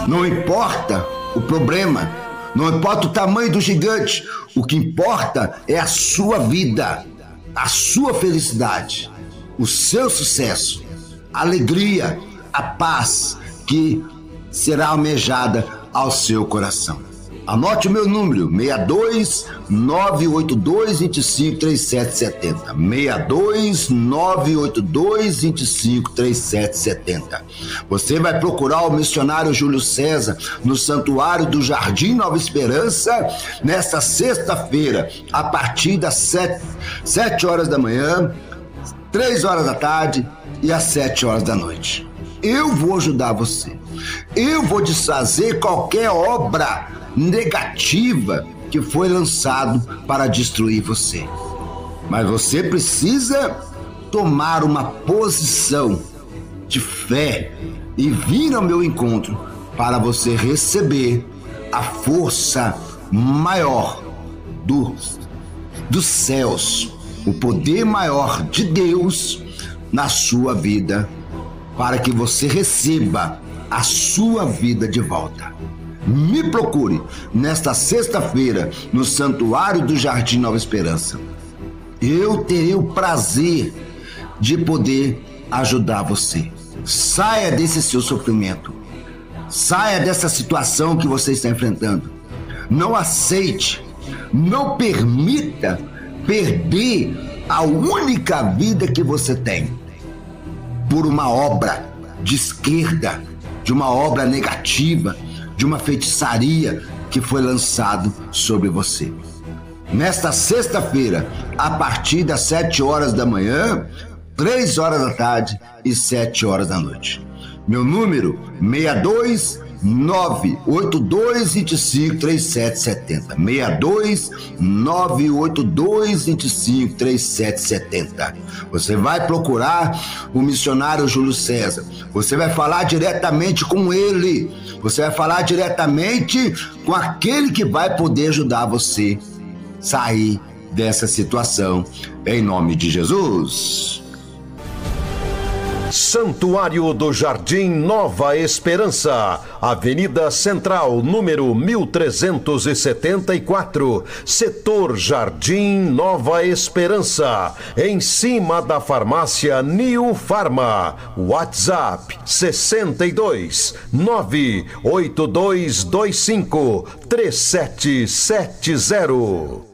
Não importa o problema, não importa o tamanho do gigante, o que importa é a sua vida, a sua felicidade, o seu sucesso, a alegria, a paz que será almejada ao seu coração. Anote o meu número, 62982253770. 62982253770. Você vai procurar o missionário Júlio César no Santuário do Jardim Nova Esperança nesta sexta-feira, a partir das 7 horas da manhã, 3 horas da tarde e às 7 horas da noite. Eu vou ajudar você. Eu vou desfazer qualquer obra negativa que foi lançado para destruir você. Mas você precisa tomar uma posição de fé e vir ao meu encontro para você receber a força maior dos céus, o poder maior de Deus na sua vida, para que você receba a sua vida de volta. Me procure nesta sexta-feira no Santuário do Jardim Nova Esperança. Eu terei o prazer de poder ajudar você. Saia desse seu sofrimento. Saia dessa situação que você está enfrentando. Não aceite, não permita perder a única vida que você tem por uma obra de esquerda, de uma obra negativa, de uma feitiçaria que foi lançado sobre você. Nesta sexta-feira, a partir das 7 horas da manhã, 3 horas da tarde e 7 horas da noite. Meu número, 62982253770. 62982253770. Você vai procurar o missionário Júlio César. Você vai falar diretamente com ele. Você vai falar diretamente com aquele que vai poder ajudar você a sair dessa situação. Em nome de Jesus. Santuário do Jardim Nova Esperança, Avenida Central, número 1374, Setor Jardim Nova Esperança, em cima da farmácia New Farma. WhatsApp 62 98225 3770.